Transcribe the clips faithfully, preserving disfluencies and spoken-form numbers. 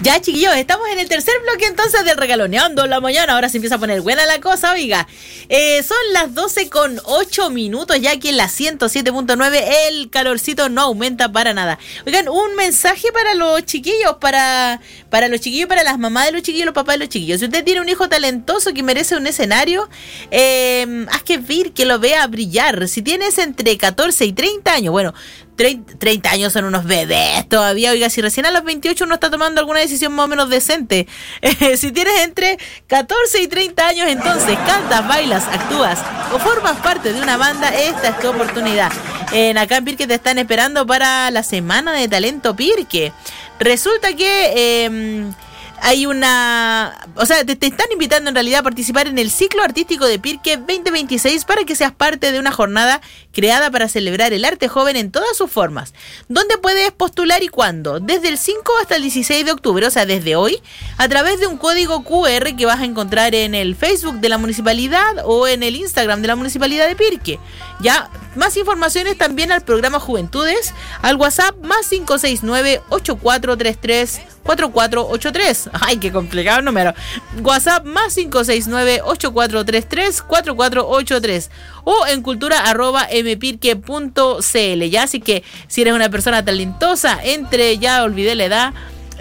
Ya, chiquillos, estamos en el tercer bloque entonces del Regaloneando la Mañana. Ahora se empieza a poner buena la cosa, oiga. Eh, son las doce con ocho minutos, ya aquí en la ciento siete punto nueve el calorcito no aumenta para nada. Oigan, un mensaje para los chiquillos, para, para los chiquillos, para las mamás de los chiquillos, los papás de los chiquillos. Si usted tiene un hijo talentoso que merece un escenario, eh, haz que ver, que lo vea brillar. Si tienes entre catorce y treinta años, bueno, treinta años son unos bebés todavía, oiga, si recién a los veintiocho uno está tomando alguna decisión más o menos decente. Eh, si tienes entre catorce y treinta años, entonces cantas, bailas, actúas o formas parte de una banda, esta es tu oportunidad. En acá en Pirque te están esperando para la Semana de Talento Pirque. Resulta que eh, hay una... O sea, te, te están invitando en realidad a participar en el ciclo artístico de Pirque veinte veintiséis para que seas parte de una jornada creada para celebrar el arte joven en todas sus formas. ¿Dónde puedes postular y cuándo? Desde el cinco hasta el dieciséis de octubre, o sea, desde hoy, a través de un código cu erre que vas a encontrar en el Facebook de la municipalidad o en el Instagram de la municipalidad de Pirque. Ya, más informaciones también al programa Juventudes, al WhatsApp más cinco seis nueve, ocho cuatro tres tres, cuatro cuatro ocho tres. Ay, qué complicado el número. WhatsApp más cinco seis nueve, ocho cuatro tres tres, cuatro cuatro ocho tres o en cultura arroba mpirque punto cl. Ya, así que si eres una persona talentosa, entre, ya olvidé la edad,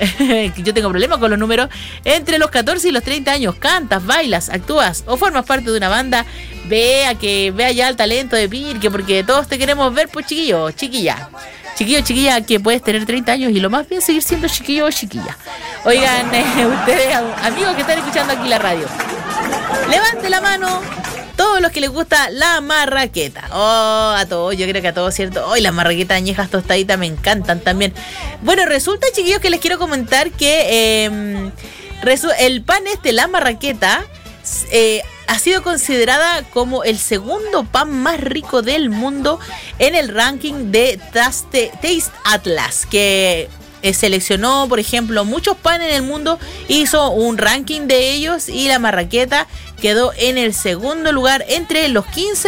yo tengo problemas con los números, entre los catorce y los treinta años, cantas, bailas, actúas o formas parte de una banda, vea que vea ya el talento de Pirque, porque todos te queremos ver, pues, chiquillo, chiquilla. Chiquillo, chiquilla, que puedes tener treinta años y lo más bien seguir siendo chiquillo o chiquilla. Oigan, eh, ustedes, amigos que están escuchando aquí la radio, levante la mano todos los que les gusta la marraqueta. Oh, a todos, yo creo que a todos, ¿cierto? Hoy oh, las marraquetas añejas tostaditas me encantan también. Bueno, resulta, chiquillos, que les quiero comentar que eh, resu- el pan este, la marraqueta, eh, ha sido considerada como el segundo pan más rico del mundo en el ranking de Taste, Taste Atlas, que eh, seleccionó, por ejemplo, muchos panes en el mundo, hizo un ranking de ellos y la marraqueta quedó en el segundo lugar entre los quince